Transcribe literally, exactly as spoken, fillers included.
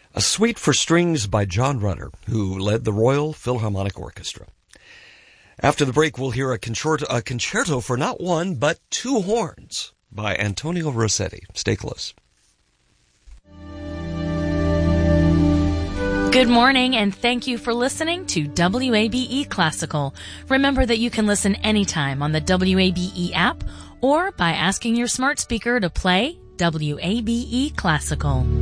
A suite for strings by John Rutter, who led the Royal Philharmonic Orchestra. After the break, we'll hear a concerto, a concerto for not one, but two horns by Antonio Rossetti. Stay close. Good morning, and thank you for listening to W A B E Classical. Remember that you can listen anytime on the W A B E app or by asking your smart speaker to play W A B E Classical.